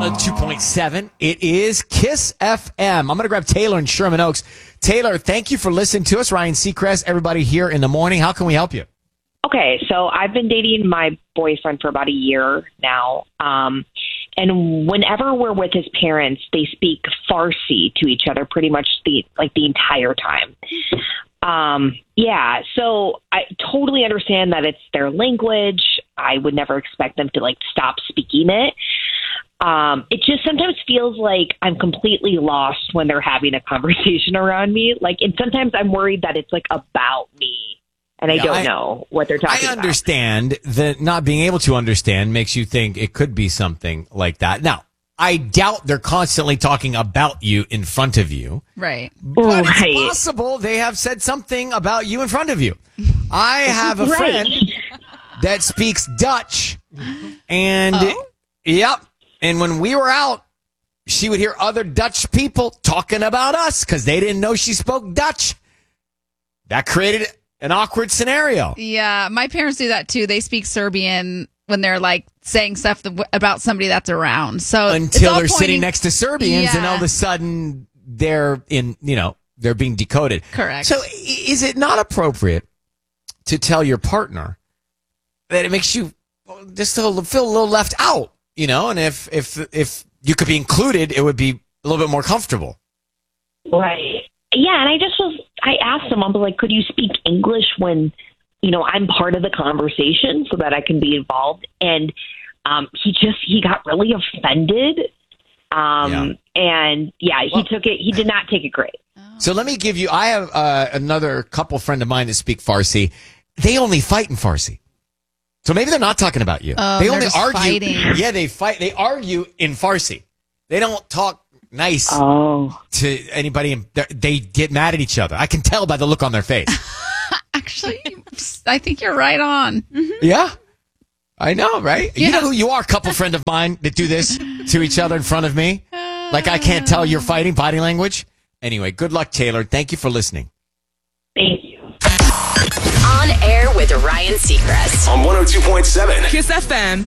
102.7. It is Kiss FM. I'm going to grab Taylor in Sherman Oaks. Taylor, thank you for listening to us. Ryan Seacrest, everybody here in the morning. How can we help you? Okay, so I've been dating my boyfriend for about a year now. And whenever we're with his parents, they speak Farsi to each other pretty much the entire time. Yeah, so I totally understand that it's their language. I would never expect them to stop speaking it. It just sometimes feels like I'm completely lost when they're having a conversation around me. And sometimes I'm worried that it's about me. And I don't know what they're talking about. I understand that not being able to understand makes you think it could be something like that. Now, I doubt they're constantly talking about you in front of you. Right. But it's possible they have said something about you in front of you. I have a friend that speaks Dutch. And, yep. And when we were out, she would hear other Dutch people talking about us because they didn't know she spoke Dutch. That created an awkward scenario. Yeah, my parents do that too. They speak Serbian when they're saying stuff about somebody that's around. So until they're sitting next to Serbians, and all of a sudden they're they're being decoded. Correct. So is it not appropriate to tell your partner that it makes you just feel a little left out? And if you could be included, it would be a little bit more comfortable. Right. Yeah, and I asked him, I was like, could you speak English when, I'm part of the conversation so that I can be involved? And he got really offended. He did not take it great. So let me give you, I have another couple friend of mine that speak Farsi. They only fight in Farsi. So maybe they're not talking about you. They only argue. Fighting. Yeah, they fight. They argue in Farsi. They don't talk nice to anybody. They get mad at each other. I can tell by the look on their face. Actually, I think you're right on. Mm-hmm. Yeah, I know, right? Yeah. You know who you are, couple friend of mine that do this to each other in front of me. I can't tell you're fighting body language. Anyway, good luck, Taylor. Thank you for listening. Thank you. On air with Ryan Seacrest on 102.7 Kiss FM.